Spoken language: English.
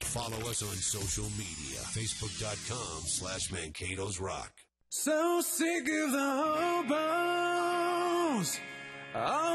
Follow us on social media. Facebook.com/Mankato'sRock. So sick of the hobos.